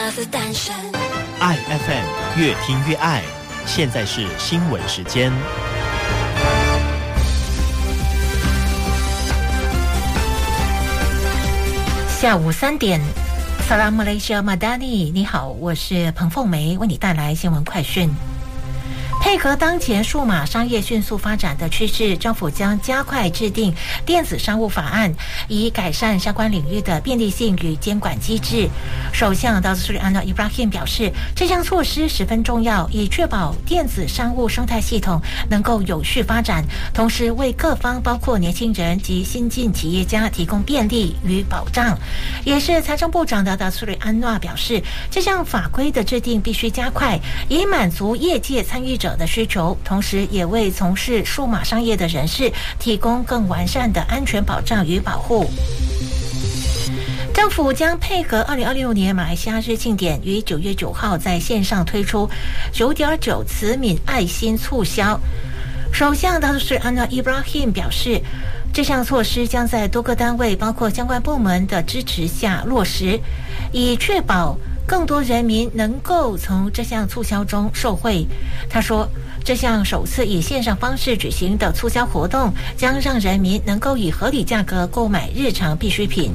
的诞生。 爱 FM 越听越爱，现在是新闻时间。 下午3点 Salam Malaysia Madani， 你好，我是彭凤梅，为你带来新闻快讯。配合当前数码商业迅速发展的趋势，政府将加快制定电子商务法案，以改善相关领域的便利性与监管机制。首相达斯里安诺伊布拉希表示，这项措施十分重要，以确保电子商务生态系统能够有序发展，同时为各方包括年轻人及新进企业家提供便利与保障。也是财政部长的达斯里安诺表示，这项法规的制定必须加快，以满足业界参与者的需求，同时也为从事数码商业的人士提供更完善的安全保障与保护。政府将配合2026年马来西亚日庆典，于9月9号在线上推出 9.9 慈悯爱心促销。首相达斯里安诺伊布拉希表示，这项措施将在多个单位包括相关部门的支持下落实，以确保更多人民能够从这项促销中受惠。他说，这项首次以线上方式举行的促销活动，将让人民能够以合理价格购买日常必需品。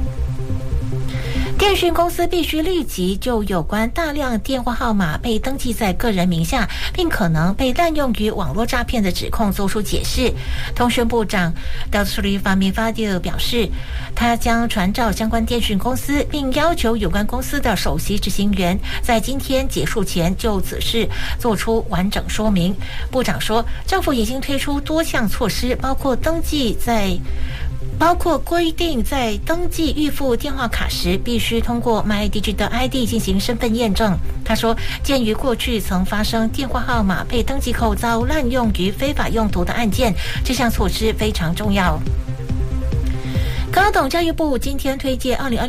电讯公司必须立即就有关大量电话号码被登记在个人名下，并可能被滥用于网络诈骗的指控做出解释。通讯部长 Datuk Fahmi Fadil 表示，他将传召相关电讯公司，并要求有关公司的首席执行员在今天结束前就此事做出完整说明。部长说，政府已经推出多项措施，包括规定在登记预付电话卡时必须通过 MyDigital ID 进行身份验证。他说，鉴于过去曾发生电话号码被登记后遭滥用于非法用途的案件，这项措施非常重要。高等教育部今天推荐2020